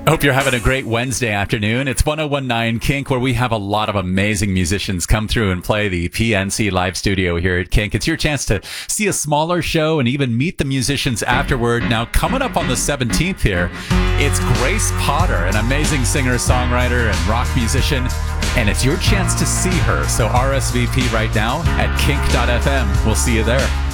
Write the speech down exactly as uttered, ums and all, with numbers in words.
Hope you're having a great Wednesday afternoon. It's ten nineteen Kink, where we have a lot of amazing musicians come through and play the P N C live studio here at Kink. It's your chance to see a smaller show and even meet the musicians afterward. Now, coming up on the seventeenth here, it's Grace Potter, an amazing singer, songwriter, and rock musician, and it's your chance to see her. So R S V P right now at kink dot f m. We'll see you there.